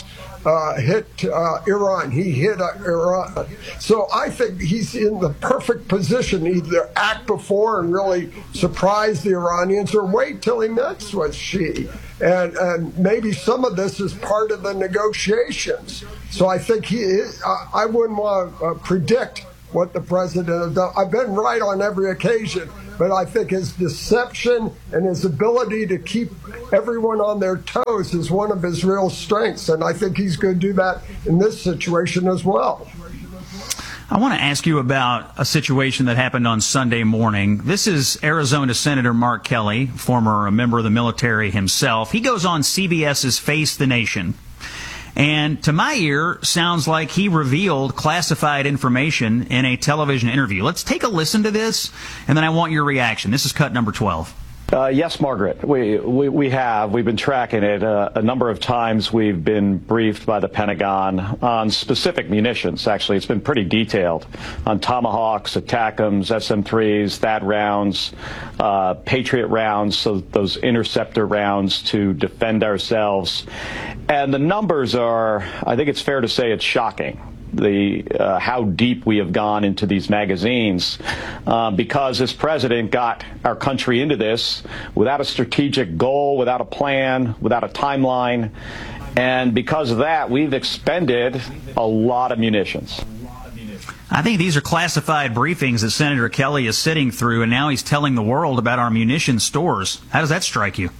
Iran. He hit Iran. So I think he's in the perfect position to either act before and really surprise the Iranians, or wait till he meets with Xi. And maybe some of this is part of the negotiations. So I think I wouldn't want to predict what the president has done. I've been right on every occasion, but I think his deception and his ability to keep everyone on their toes is one of his real strengths, and I think he's going to do that in this situation as well. I want to ask you about a situation that happened on Sunday morning. This is Arizona Senator Mark Kelly, former member of the military himself. He goes on CBS's Face the Nation, and to my ear, sounds like he revealed classified information in a television interview. Let's take a listen to this, and then I want your reaction. This is cut number 12. Yes, Margaret, we have. We've been tracking it. A number of times we've been briefed by the Pentagon on specific munitions. Actually, it's been pretty detailed on Tomahawks, ATACMS, SM-3s, THAAD rounds, Patriot rounds, so those interceptor rounds to defend ourselves. And the numbers are, I think it's fair to say, it's shocking. How deep we have gone into these magazines, because this president got our country into this without a strategic goal, without a plan, without a timeline, and because of that, we've expended a lot of munitions. I think these are classified briefings that Senator Kelly is sitting through, and now he's telling the world about our munition stores. How does that strike you?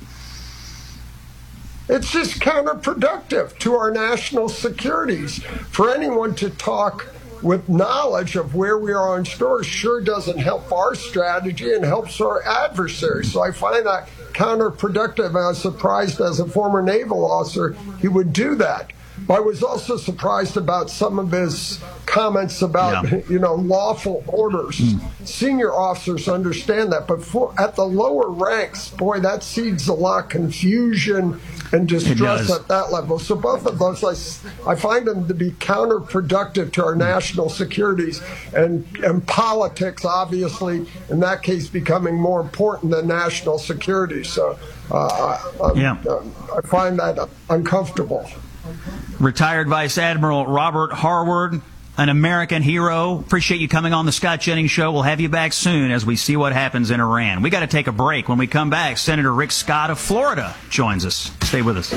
It's just counterproductive to our national securities. For anyone to talk with knowledge of where we are on stores sure doesn't help our strategy and helps our adversaries. So I find that counterproductive, and I was surprised as a former naval officer he would do that. But I was also surprised about some of his comments about, lawful orders. Senior officers understand that, but at the lower ranks, boy, that seeds a lot of confusion and distress at that level. So both of those, I find them to be counterproductive to our national securities and politics, obviously, in that case, becoming more important than national security. So I find that uncomfortable. Retired Vice Admiral Robert Harward, an American hero. Appreciate you coming on the Scott Jennings Show. We'll have you back soon as we see what happens in Iran. We got to take a break. When we come back, Senator Rick Scott of Florida joins us. Stay with us.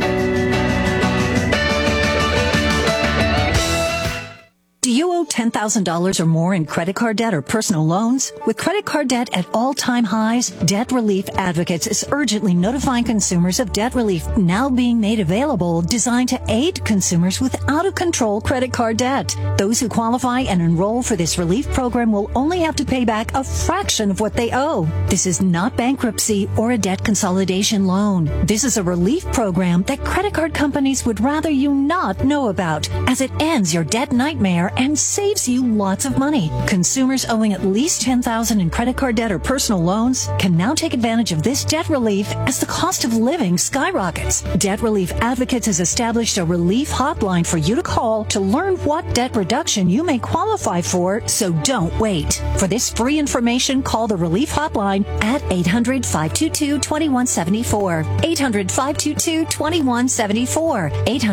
Do you owe $10,000 or more in credit card debt or personal loans? With credit card debt at all-time highs, Debt Relief Advocates is urgently notifying consumers of debt relief now being made available, designed to aid consumers with out-of-control credit card debt. Those who qualify and enroll for this relief program will only have to pay back a fraction of what they owe. This is not bankruptcy or a debt consolidation loan. This is a relief program that credit card companies would rather you not know about, as it ends your debt nightmare and saves you lots of money. Consumers owing at least $10,000 in credit card debt or personal loans can now take advantage of this debt relief as the cost of living skyrockets. Debt Relief Advocates has established a relief hotline for you to call to learn what debt reduction you may qualify for, so don't wait. For this free information, call the relief hotline at 800-522-2174. 800-522-2174.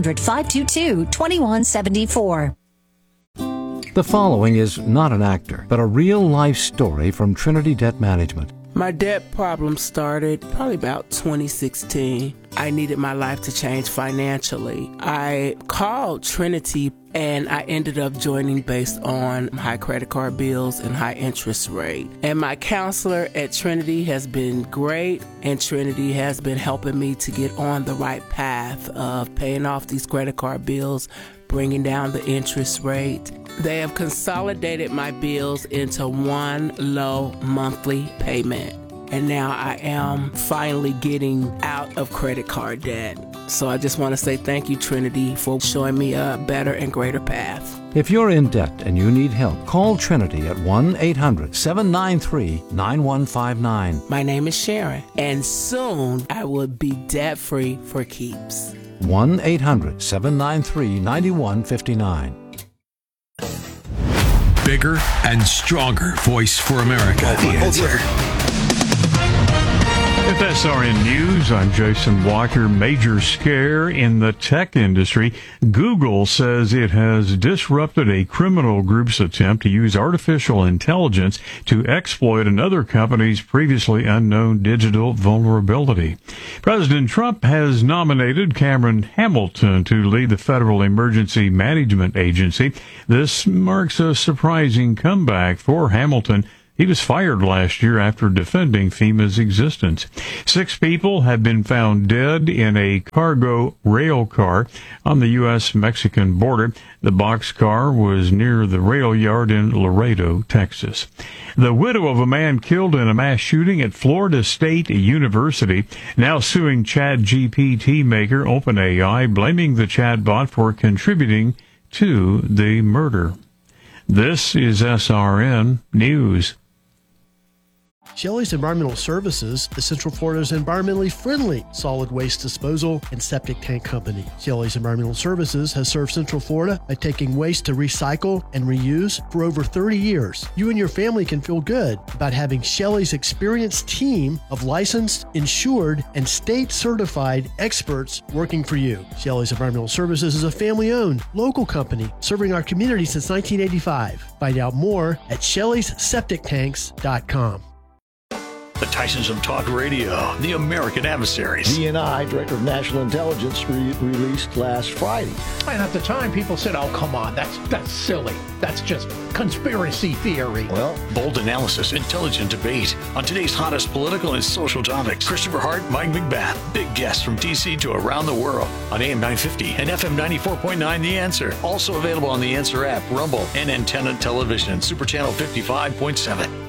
800-522-2174. The following is not an actor, but a real-life story from Trinity Debt Management. My debt problem started probably about 2016. I needed my life to change financially. I called Trinity and I ended up joining based on high credit card bills and high interest rate. And my counselor at Trinity has been great, and Trinity has been helping me to get on the right path of paying off these credit card bills, bringing down the interest rate. They have consolidated my bills into one low monthly payment. And now I am finally getting out of credit card debt. So I just want to say thank you, Trinity, for showing me a better and greater path. If you're in debt and you need help, call Trinity at 1-800-793-9159. My name is Sharon, and soon I will be debt-free for keeps. 1-800-793-9159. Bigger and stronger voice for America. The Answer. With SRN News, I'm Jason Walker. Major scare in the tech industry. Google says it has disrupted a criminal group's attempt to use artificial intelligence to exploit another company's previously unknown digital vulnerability. President Trump has nominated Cameron Hamilton to lead the Federal Emergency Management Agency. This marks a surprising comeback for Hamilton. He was fired last year after defending FEMA's existence. 6 people have been found dead in a cargo rail car on the U.S.-Mexican border. The boxcar was near the rail yard in Laredo, Texas. The widow of a man killed in a mass shooting at Florida State University now suing ChatGPT maker OpenAI, blaming the chatbot for contributing to the murder. This is SRN News. Shelley's Environmental Services is Central Florida's environmentally friendly solid waste disposal and septic tank company. Shelley's Environmental Services has served Central Florida by taking waste to recycle and reuse for over 30 years. You and your family can feel good about having Shelley's experienced team of licensed, insured, and state-certified experts working for you. Shelley's Environmental Services is a family-owned, local company serving our community since 1985. Find out more at Shelley'sSepticTanks.com. The Tysons of Talk Radio, the American Adversaries. DNI, Director of National Intelligence, released last Friday. And at the time, people said, oh, come on, that's silly. That's just conspiracy theory. Well, bold analysis, intelligent debate on today's hottest political and social topics. Christopher Hart, Mike McBath, big guests from D.C. to around the world on AM 950 and FM 94.9 The Answer. Also available on the Answer app, Rumble, and Antenna Television, Super Channel 55.7.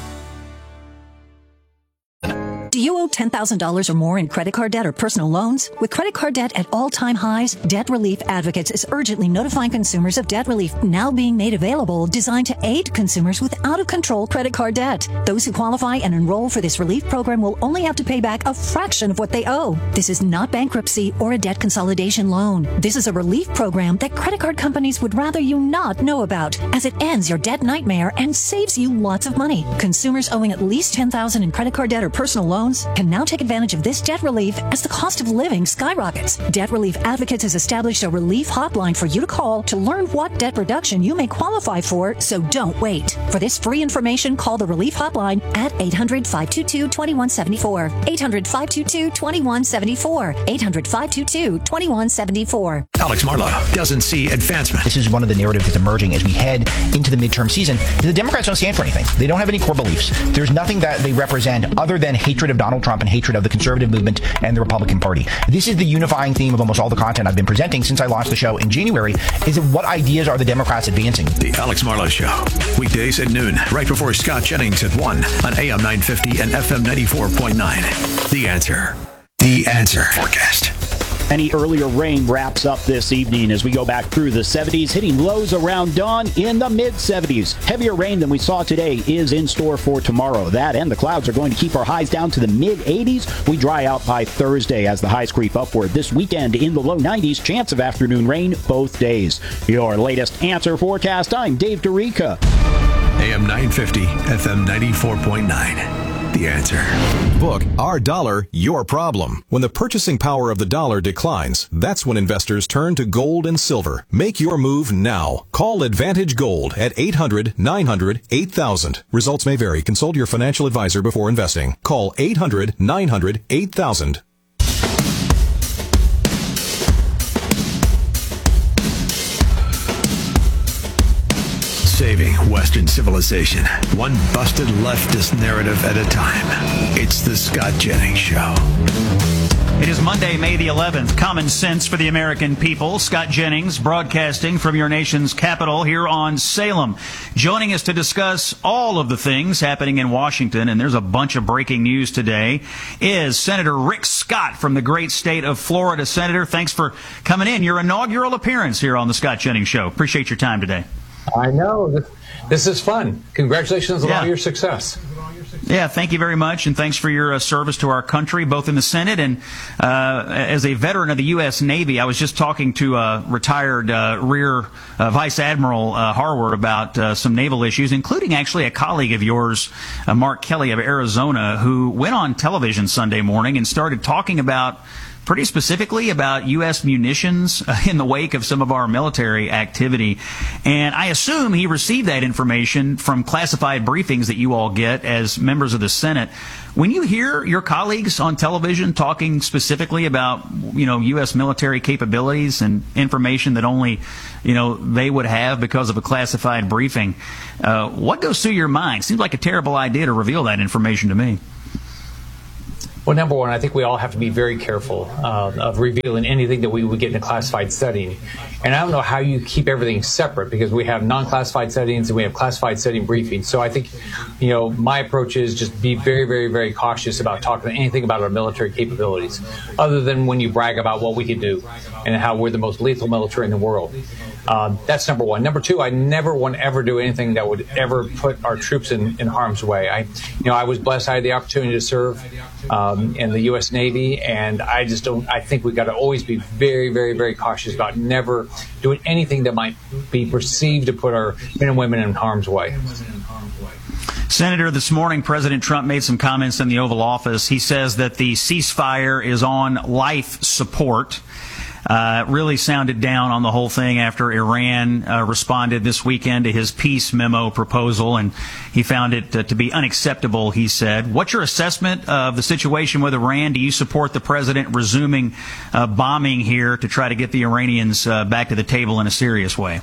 Do you owe $10,000 or more in credit card debt or personal loans? With credit card debt at all-time highs, Debt Relief Advocates is urgently notifying consumers of debt relief now being made available, designed to aid consumers with out-of-control credit card debt. Those who qualify and enroll for this relief program will only have to pay back a fraction of what they owe. This is not bankruptcy or a debt consolidation loan. This is a relief program that credit card companies would rather you not know about, as it ends your debt nightmare and saves you lots of money. Consumers owing at least $10,000 in credit card debt or personal loans can now take advantage of this debt relief as the cost of living skyrockets. Debt Relief Advocates has established a relief hotline for you to call to learn what debt reduction you may qualify for, so don't wait. For this free information, call the relief hotline at 800-522-2174. 800-522-2174. 800-522-2174. Alex Marlow doesn't see advancement. This is one of the narratives that's emerging as we head into the midterm season. The Democrats don't stand for anything. They don't have any core beliefs. There's nothing that they represent other than hatred of Donald Trump and hatred of the conservative movement and the Republican Party. This is the unifying theme of almost all the content I've been presenting since I launched the show in January, is what ideas are the Democrats advancing? The Alex Marlow Show, weekdays at noon, right before Scott Jennings at 1 on AM 950 and FM 94.9. The Answer. The Answer forecast. Any earlier rain wraps up this evening as we go back through the 70s, hitting lows around dawn in the mid-70s. Heavier rain than we saw today is in store for tomorrow. That and the clouds are going to keep our highs down to the mid-80s. We dry out by Thursday as the highs creep upward. This weekend in the low 90s, chance of afternoon rain both days. Your latest Answer forecast, I'm Dave DeRica. AM 950, FM 94.9. The Answer. Book Our Dollar, Your Problem. When the purchasing power of the dollar declines, that's when investors turn to gold and silver. Make your move now. Call Advantage Gold at 800-900-8000. Results may vary. Consult your financial advisor before investing. Call 800-900-8000. Western civilization, one busted leftist narrative at a time. It's the Scott Jennings Show. It is Monday, May the 11th. Common sense for the American people. Scott Jennings broadcasting from your nation's capital here on Salem. Joining us to discuss all of the things happening in Washington, and there's a bunch of breaking news today, is Senator Rick Scott from the great state of Florida. Senator, thanks for coming in. Your inaugural appearance here on the Scott Jennings Show. Appreciate your time today. I know. This is fun. Congratulations on all your success. Yeah, thank you very much, and thanks for your service to our country, both in the Senate and as a veteran of the U.S. Navy. I was just talking to retired Rear Vice Admiral Harward about some naval issues, including actually a colleague of yours, Mark Kelly of Arizona, who went on television Sunday morning and started talking about pretty specifically about U.S. munitions in the wake of some of our military activity. And I assume he received that information from classified briefings that you all get as members of the Senate. When you hear your colleagues on television talking specifically about, U.S. military capabilities and information that only, they would have because of a classified briefing, what goes through your mind? Seems like a terrible idea to reveal that information to me. Well, number one, I think we all have to be very careful of revealing anything that we would get in a classified setting. And I don't know how you keep everything separate, because we have non-classified settings and we have classified setting briefings. So I think, my approach is just be very, very, very cautious about talking anything about our military capabilities, other than when you brag about what we can do and how we're the most lethal military in the world. That's number one. Number two, I never want to ever do anything that would ever put our troops in harm's way. I was blessed. I had the opportunity to serve in the U.S. Navy, and I think we've got to always be very, very, very cautious about never doing anything that might be perceived to put our men and women in harm's way. Senator, this morning, President Trump made some comments in the Oval Office. He says that the ceasefire is on life support. Really sounded down on the whole thing after Iran responded this weekend to his peace memo proposal, and he found it to be unacceptable, he said. What's your assessment of the situation with Iran? Do you support the president resuming bombing here to try to get the Iranians back to the table in a serious way?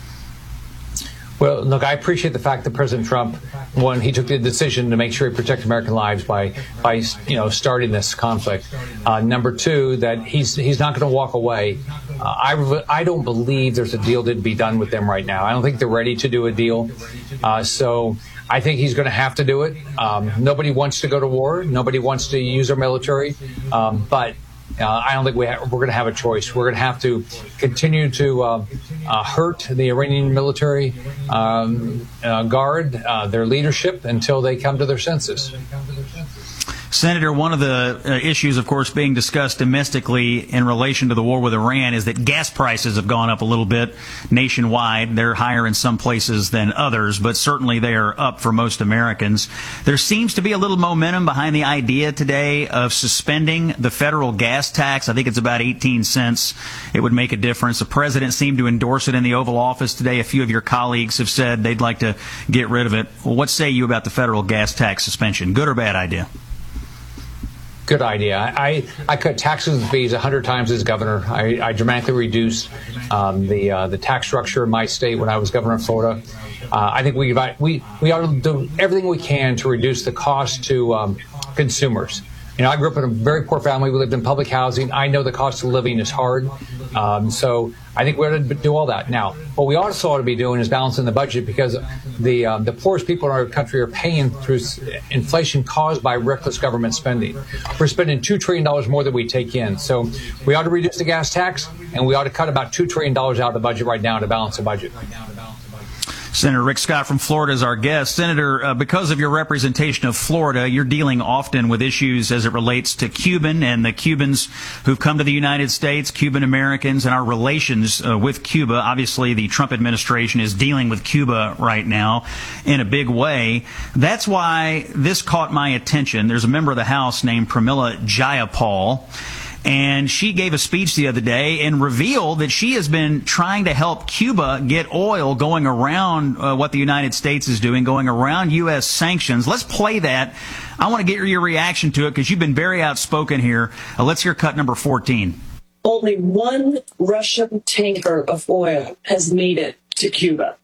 Well, look, I appreciate the fact that President Trump, one, he took the decision to make sure he protected American lives by starting this conflict. Number two, that he's not going to walk away. I don't believe there's a deal to be done with them right now. I don't think they're ready to do a deal. So I think he's going to have to do it. Nobody wants to go to war. Nobody wants to use our military. But I don't think we're going to have a choice. We're going to have to continue to hurt the Iranian military guard, their leadership, until they come to their senses. Senator, one of the issues, of course, being discussed domestically in relation to the war with Iran is that gas prices have gone up a little bit nationwide. They're higher in some places than others, but certainly they are up for most Americans. There seems to be a little momentum behind the idea today of suspending the federal gas tax. I think it's about 18 cents. It would make a difference. The president seemed to endorse it in the Oval Office today. A few of your colleagues have said they'd like to get rid of it. Well, what say you about the federal gas tax suspension? Good or bad idea? Good idea. I cut taxes and fees 100 times as governor. I dramatically reduced the tax structure in my state when I was governor of Florida. I think we ought to do everything we can to reduce the cost to consumers. I grew up in a very poor family. We lived in public housing. I know the cost of living is hard. So I think we ought to do all that. Now, what we also ought to be doing is balancing the budget, because the poorest people in our country are paying through inflation caused by reckless government spending. We're spending $2 trillion more than we take in. So we ought to reduce the gas tax, and we ought to cut about $2 trillion out of the budget right now to balance the budget. Senator Rick Scott from Florida is our guest. Senator, because of your representation of Florida, you're dealing often with issues as it relates to Cuban and the Cubans who've come to the United States, Cuban Americans, and our relations with Cuba. Obviously, the Trump administration is dealing with Cuba right now in a big way. That's why this caught my attention. There's a member of the House named Pramila Jayapal, and she gave a speech the other day and revealed that she has been trying to help Cuba get oil going around what the United States is doing, going around U.S. sanctions. Let's play that. I want to get your reaction to it because you've been very outspoken here. Let's hear cut number 14. Only one Russian tanker of oil has made it to Cuba.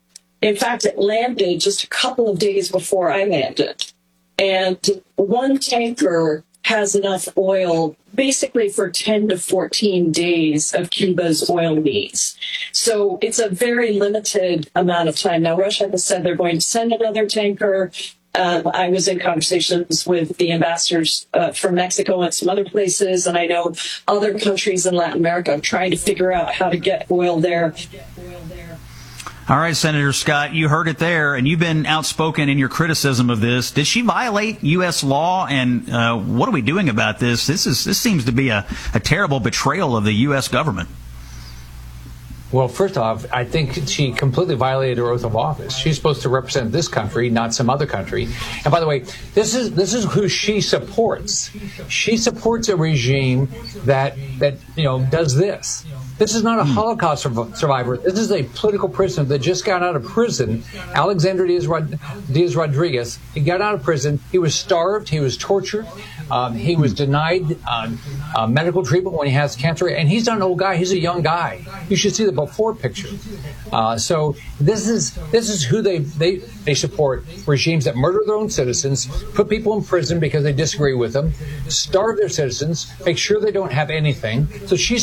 In fact, it landed just a couple of days before I landed. And one tanker has enough oil basically for 10 to 14 days of Cuba's oil needs. So it's a very limited amount of time. Now, Russia has said they're going to send another tanker. I was in conversations with the ambassadors from Mexico and some other places, and I know other countries in Latin America are trying to figure out how to get oil there. All right, Senator Scott, you heard it there, and you've been outspoken in your criticism of this. Did she violate U.S. law, and what are we doing about this? This seems to be a terrible betrayal of the U.S. government. Well, first off, I think she completely violated her oath of office. She's supposed to represent this country, not some other country. And by the way, this is who she supports. She supports a regime that does this. This is not a Holocaust survivor. This is a political prisoner that just got out of prison. Alexander Diaz-Rodriguez. He got out of prison. He was starved. He was tortured. He was denied medical treatment when he has cancer. And he's not an old guy. He's a young guy. You should see the before picture. So this is who they support. Regimes that murder their own citizens, put people in prison because they disagree with them, starve their citizens, make sure they don't have anything. So she's